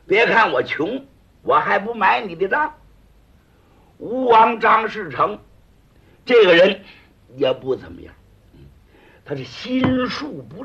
别看我穷，我还不买你的账。吴王张士诚这个人也不怎么样，他是心术不